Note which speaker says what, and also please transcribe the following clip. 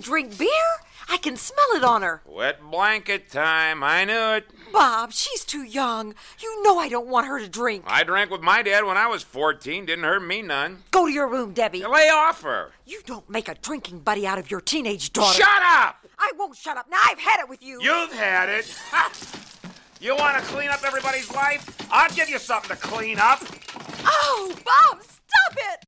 Speaker 1: drink beer? I can smell it on her.
Speaker 2: Wet blanket time. I knew it.
Speaker 1: Bob, she's too young. You know I don't want her to drink.
Speaker 2: I drank with my dad when I was 14. Didn't hurt me none.
Speaker 1: Go to your room, Debbie.
Speaker 2: You lay off her.
Speaker 1: You don't make a drinking buddy out of your teenage daughter.
Speaker 2: Shut up!
Speaker 1: I won't shut up. Now I've had it with you.
Speaker 2: You've had it. Ha! You want to clean up everybody's life? I'll give you something to clean up.
Speaker 1: Oh, Bob, stop it!